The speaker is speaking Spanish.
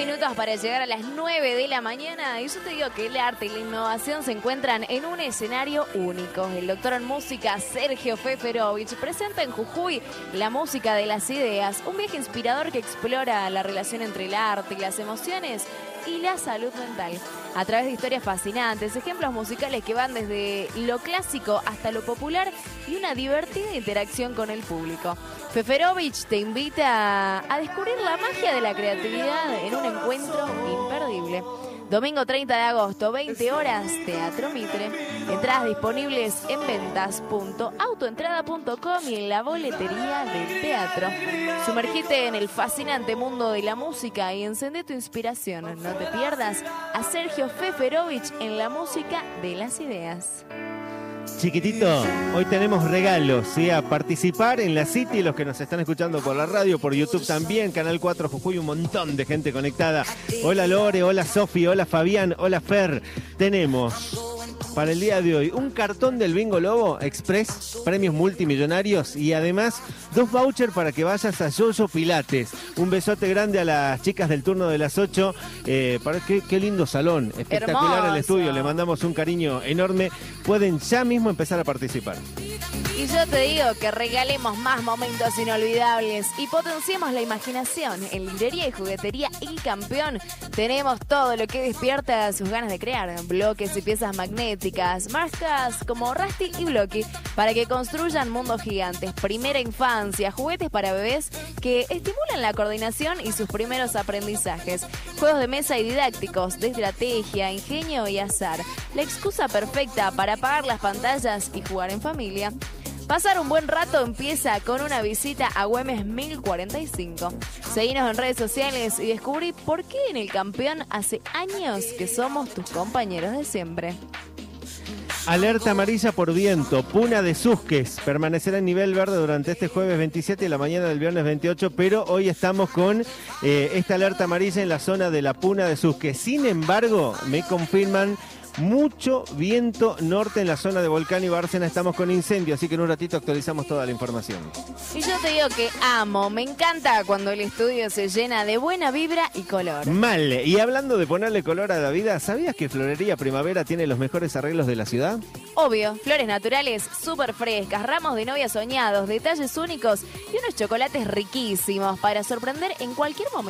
minutos para llegar a las 9 de la mañana y yo te digo que el arte y la innovación se encuentran en un escenario único. El doctor en música Sergio Feferovich presenta en Jujuy La música de las ideas, un viaje inspirador que explora la relación entre el arte y las emociones y la salud mental. A través de historias fascinantes, ejemplos musicales que van desde lo clásico hasta lo popular y una divertida interacción con el público. Feferovich te invita a descubrir la magia de la creatividad en un encuentro imperdible. Domingo 30 de agosto, 20 horas, Teatro Mitre. Entradas disponibles en ventas.autoentrada.com y en la boletería del teatro. Sumergite en el fascinante mundo de la música y encende tu inspiración. No te pierdas a Sergio Feferovich en La música de las ideas. Chiquitito, hoy tenemos regalos, ¿sí? A participar en la City, los que nos están escuchando por la radio, por YouTube también, Canal 4 Jujuy, un montón de gente conectada. Hola Lore, hola Sofi, hola Fabián, hola Fer. Tenemos para el día de hoy un cartón del Bingo Lobo Express, premios multimillonarios y además 2 vouchers para que vayas a Yoyo Pilates. Un besote grande a las chicas del turno de las 8. Qué lindo salón, espectacular. Hermoso. El estudio, le mandamos un cariño enorme. Pueden ya mismo empezar a participar. Y yo te digo que regalemos más momentos inolvidables y potenciemos la imaginación. En librería y juguetería El Campeón tenemos todo lo que despierta sus ganas de crear. Bloques y piezas magnéticas, marcas como Rusty y Blocky para que construyan mundos gigantes. Primera infancia, juguetes para bebés que estimulan la coordinación y sus primeros aprendizajes. Juegos de mesa y didácticos de estrategia, ingenio y azar. La excusa perfecta para apagar las pantallas y jugar en familia. Pasar un buen rato empieza con una visita a Güemes 1045. Seguinos en redes sociales y descubrí por qué en El Campeón hace años que somos tus compañeros de siempre. Alerta amarilla por viento, Puna de Susques. Permanecerá en nivel verde durante este jueves 27 y la mañana del viernes 28, pero hoy estamos con esta alerta amarilla en la zona de la Puna de Susques. Sin embargo, me confirman mucho viento norte en la zona de Volcán y Bárcena. Estamos con incendio, así que en un ratito actualizamos toda la información. Y yo te digo que amo, me encanta cuando el estudio se llena de buena vibra y color. Mal. Y hablando de ponerle color a la vida, ¿sabías que Florería Primavera tiene los mejores arreglos de la ciudad? Obvio, flores naturales súper frescas, ramos de novia soñados, detalles únicos y unos chocolates riquísimos para sorprender en cualquier momento.